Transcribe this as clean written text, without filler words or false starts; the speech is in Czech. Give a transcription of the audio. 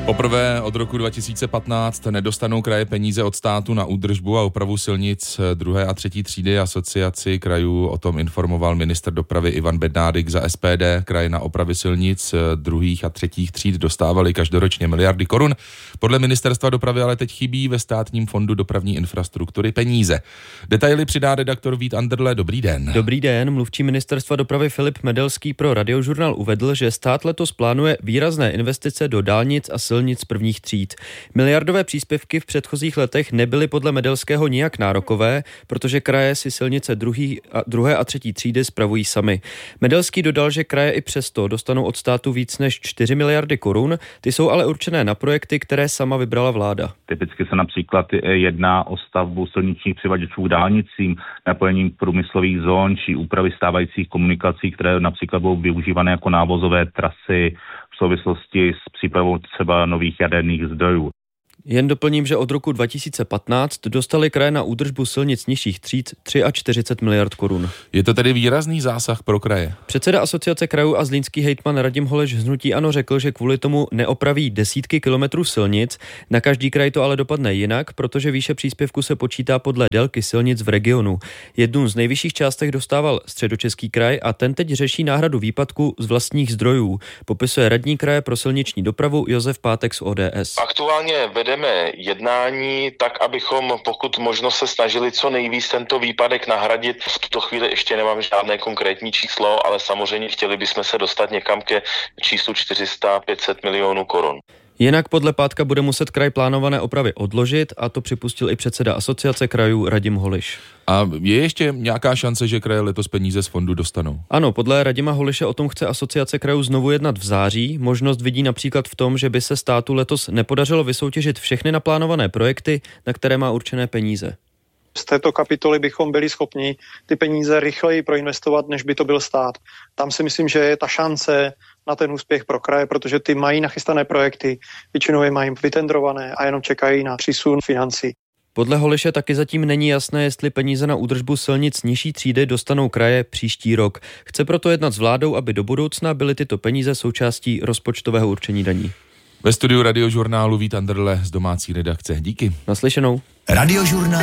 Poprvé od roku 2015 nedostanou kraje peníze od státu na údržbu a opravu silnic 2. a 3. třídy. Asociaci krajů o tom informoval ministr dopravy Ivan Bednárik za SPD. Kraje na opravy silnic 2. a 3. tříd dostávaly každoročně miliardy korun. Podle ministerstva dopravy ale teď chybí ve státním fondu dopravní infrastruktury peníze. Detaily přidá redaktor Vít Anderle. Dobrý den. Dobrý den. Mluvčí ministerstva dopravy Filip Medelský pro Radiožurnál uvedl, že stát letos plánuje výrazné investice do dálnic a silnic prvních tříd. Miliardové příspěvky v předchozích letech nebyly podle Medelského nijak nárokové, protože kraje si silnice 2. a 3. třídy spravují sami. Medelský dodal, že kraje i přesto dostanou od státu víc než 4 miliardy korun, ty jsou ale určené na projekty, které sama vybrala vláda. Typicky se například jedná o stavbu silničních přivaděčů k dálnicím, napojením průmyslových zón či úpravy stávajících komunikací, které například budou využívané jako návozové trasy v souvislosti s přípravou třeba nových jaderných zdrojů. Jen doplním, že od roku 2015 dostali kraje na údržbu silnic nižších tříd 43 miliard korun. Je to tedy výrazný zásah pro kraje? Předseda Asociace krajů a zlínský hejtman Radim Holeš z hnutí ANO řekl, že kvůli tomu neopraví desítky kilometrů silnic. Na každý kraj to ale dopadne jinak, protože výše příspěvku se počítá podle délky silnic v regionu. Jednu z nejvyšších částech dostával Středočeský kraj a ten teď řeší náhradu výpadku z vlastních zdrojů. Popisuje radní kraje pro silniční dopravu Josef Pátek z ODS. Aktuálně vedeme jednání tak, abychom pokud možno se snažili co nejvíc tento výpadek nahradit. V tuto chvíli ještě nemám žádné konkrétní číslo, ale samozřejmě chtěli bychom se dostat někam ke číslu 400-500 milionů korun. Jinak podle Pátka bude muset kraj plánované opravy odložit a to připustil i předseda Asociace krajů Radim Holiš. A je ještě nějaká šance, že kraje letos peníze z fondu dostanou? Ano, podle Radima Holiše o tom chce Asociace krajů znovu jednat v září. Možnost vidí například v tom, že by se státu letos nepodařilo vysoutěžit všechny naplánované projekty, na které má určené peníze. Z této kapitoly bychom byli schopni ty peníze rychleji proinvestovat, než by to byl stát. Tam si myslím, že je ta šance na ten úspěch pro kraje, protože ty mají nachystané projekty, většinou je mají vytendrované a jenom čekají na přísun financí. Podle Holiše taky zatím není jasné, jestli peníze na údržbu silnic nižší třídy dostanou kraje příští rok. Chce proto jednat s vládou, aby do budoucna byly tyto peníze součástí rozpočtového určení daní. Ve studiu Radiožurnálu Vít Anderle z domácí redakce. Díky. Naslyšenou. Radiožurnál.